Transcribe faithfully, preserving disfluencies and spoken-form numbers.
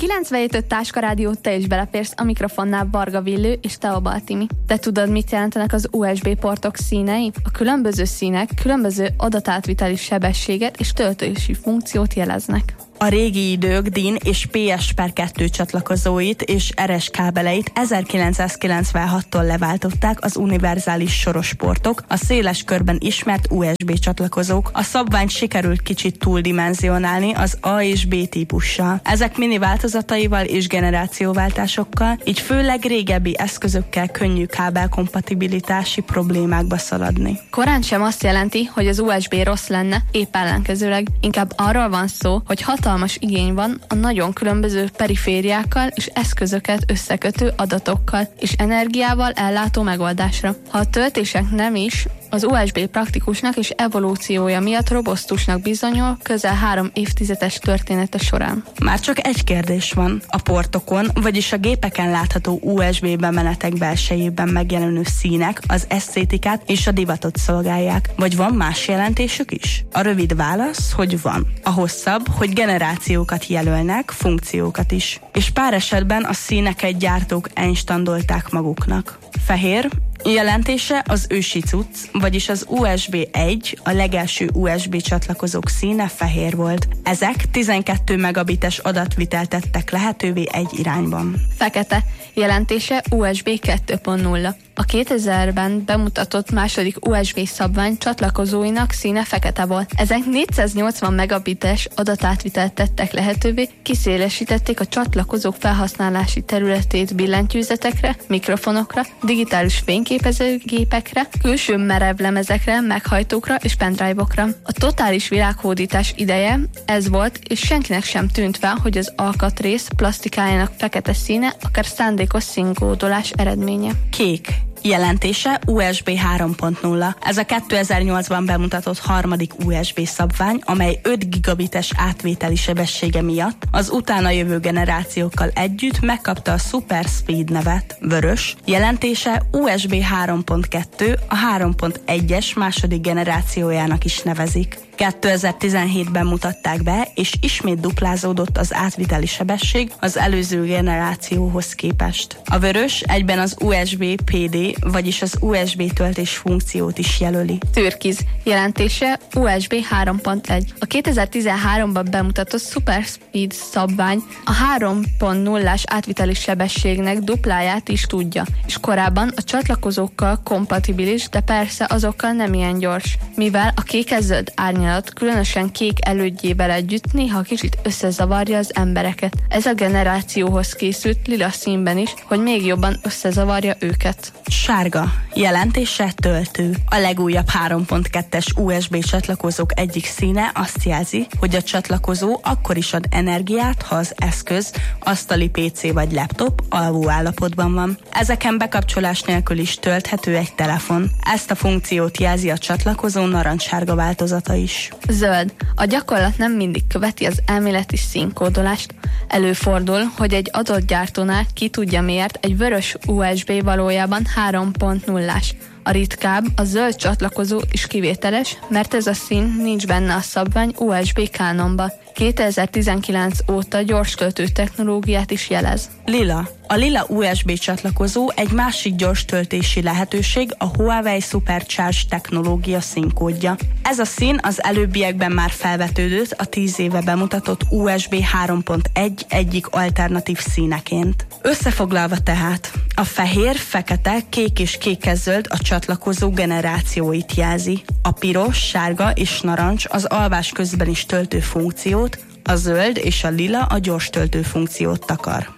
kilencvenhét öt Táska Rádiót te is beleférsz, a mikrofonnál Varga Villő és Teo Baltimi. De tudod, mit jelentenek az u es bé portok színei? A különböző színek különböző adatátviteli sebességet és töltési funkciót jeleznek. A régi idők DIN és pé es per kettő csatlakozóit és er es kábeleit ezerkilencszázkilencvenhattól leváltották az univerzális soros portok, a széles körben ismert u es bé csatlakozók. A szabványt sikerült kicsit túldimenzionálni az A és B típussal. Ezek mini változataival és generációváltásokkal, így főleg régebbi eszközökkel könnyű kábelkompatibilitási problémákba szaladni. Korán sem azt jelenti, hogy az u es bé rossz lenne, épp ellenkezőleg. Inkább arról van szó, hogy hatalmas igény van a nagyon különböző perifériákkal és eszközöket összekötő adatokkal és energiával ellátó megoldásra. Ha a töltések nem is, az u es bé praktikusnak és evolúciója miatt robosztusnak bizonyul közel három évtizedes története során. Már csak egy kérdés van. A portokon, vagyis a gépeken látható u es bé bemenetek belsejében megjelenő színek az esztétikát és a divatot szolgálják. Vagy van más jelentésük is? A rövid válasz, hogy van. A hosszabb, hogy generációkat jelölnek, funkciókat is. És pár esetben a színeket gyártók einstandolták maguknak. Fehér, jelentése az ősi cucc, vagyis az u es bé egy, a legelső u es bé csatlakozók színe fehér volt. Ezek tizenkét megabites adatvitelt tettek lehetővé egy irányban. Fekete, jelentése u es bé kettő pont nulla. A kétezerben bemutatott második u es bé szabvány csatlakozóinak színe fekete volt. Ezek négyszáznyolcvan megabites adatátvitelt tettek lehetővé, kiszélesítették a csatlakozók felhasználási területét billentyűzetekre, mikrofonokra, digitális fényképezőgépekre, külső merevlemezekre, meghajtókra és pendrive-okra. A totális világhódítás ideje ez volt, és senkinek sem tűnt fel, hogy az alkatrész plastikájának fekete színe akár szándékos színkódolás eredménye. Kék. Jelentése u es bé három pont nulla. Ez a kétezer-nyolcban bemutatott harmadik u es bé szabvány, amely öt gigabites átvételi sebessége miatt az utána jövő generációkkal együtt megkapta a Super Speed nevet. Vörös. Jelentése u es bé három pont kettő, a három pont egyes második generációjának is nevezik. kétezer-tizenhétben mutatták be, és ismét duplázódott az átviteli sebesség az előző generációhoz képest. A vörös egyben az u es bé pé dé, vagyis az u es bé töltés funkciót is jelöli. Türkiz, jelentése u es bé három pont egy. A kétezer-tizenháromban bemutatott Super Speed szabvány a három pont nullás átviteli sebességnek dupláját is tudja, és korábban a csatlakozókkal kompatibilis, de persze azokkal nem ilyen gyors, mivel a kékezöld árnyalat különösen kék elődjével együtt néha kicsit összezavarja az embereket. Ez a generációhoz készült lila színben is, hogy még jobban összezavarja őket. Sárga. Jelentése töltő. A legújabb három pont kettes u es bé csatlakozók egyik színe azt jelzi, hogy a csatlakozó akkor is ad energiát, ha az eszköz, asztali pé cé vagy laptop alvó állapotban van. Ezeken bekapcsolás nélkül is tölthető egy telefon. Ezt a funkciót jelzi a csatlakozó narancssárga változata is. Zöld. A gyakorlat nem mindig követi az elméleti színkódolást. Előfordul, hogy egy adott gyártónál ki tudja miért egy vörös u es bé valójában három pont nullás. A ritkább, a zöld csatlakozó is kivételes, mert ez a szín nincs benne a szabvány u es bé kánonba. kétezer-tizenkilenc óta gyors töltő technológiát is jelez. Lila. A lila u es bé csatlakozó egy másik gyors töltési lehetőség, a Huawei Supercharge technológia színkódja. Ez a szín az előbbiekben már felvetődött a tíz éve bemutatott u es bé három pont egy egyik alternatív színeként. Összefoglalva tehát, a fehér, fekete, kék és kékezöld a csatlakozó generációit jelzi. A piros, sárga és narancs az alvás közben is töltő funkciót, a zöld és a lila a gyors töltő funkciót takar.